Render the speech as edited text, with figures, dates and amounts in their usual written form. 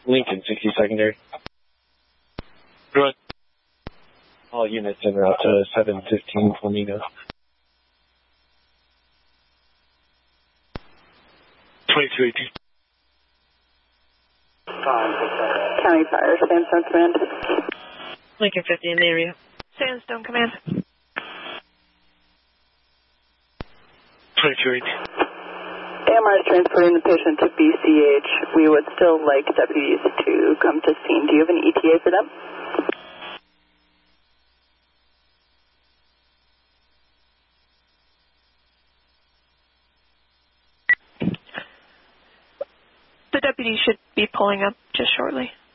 Lincoln, 60 secondary. Go ahead. All units en route to 715 Flamingo. 2218. County Fire, Sandstone Command. Lincoln 50 in the area. Sandstone Command. 2218. AMR is transporting the patient to BCH. We would still like deputies to come to scene. Do you have an ETA for them? The deputy should be pulling up just shortly.